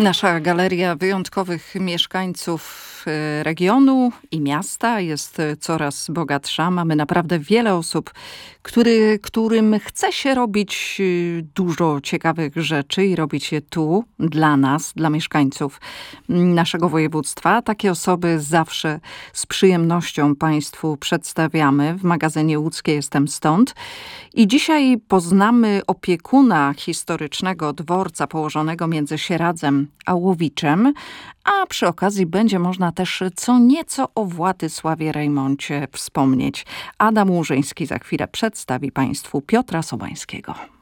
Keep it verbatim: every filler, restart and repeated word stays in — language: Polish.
Nasza galeria wyjątkowych mieszkańców regionu i miasta jest coraz bogatsza. Mamy naprawdę wiele osób, który, którym chce się robić dużo ciekawych rzeczy i robić je tu, dla nas, dla mieszkańców naszego województwa. Takie osoby zawsze z przyjemnością Państwu przedstawiamy. W magazynie Łódzkie Jestem Stąd. I dzisiaj poznamy opiekuna historycznego dworca położonego między Sieradzem a Łowiczem, a przy okazji będzie można też co nieco o Władysławie Reymoncie wspomnieć. Adam Łużyński za chwilę przedstawi Państwu Piotra Sobańskiego.